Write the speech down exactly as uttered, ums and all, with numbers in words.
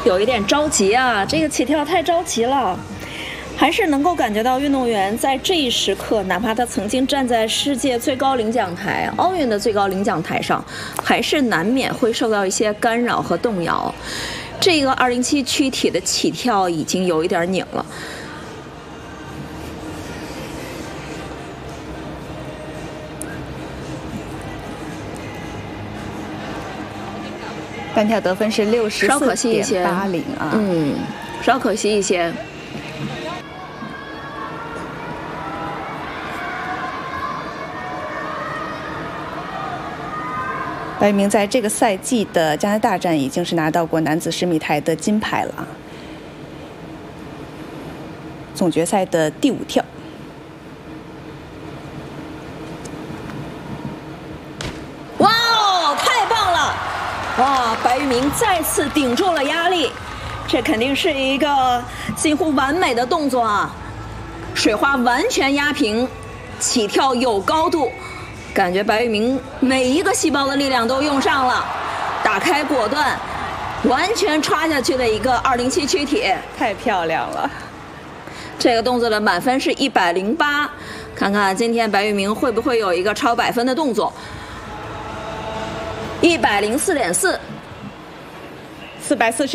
有一点着急啊，这个起跳太着急了。还是能够感觉到运动员在这一时刻，哪怕他曾经站在世界最高领奖台、奥运的最高领奖台上，还是难免会受到一些干扰和动摇。这个二零七躯体的起跳已经有一点拧了。 单跳得分是六十四点八零啊， 嗯，稍可惜一些。 白宇明在这个赛季的加拿大站已经是拿到过男子十米台的金牌了，总决赛的第五跳。 哇哦，太棒了！哇，白宇明再次顶住了压力，这肯定是一个近乎完美的动作啊！水花完全压平，起跳有高度。感觉白宇明每一个细胞的力量都用上了，打开果断，完全插下去的一个二零七躯体， 太漂亮了。 这个动作的满分是一百零八，看看今天白宇明会不会有一个超百分的动作。一百零四点四， 四百四十。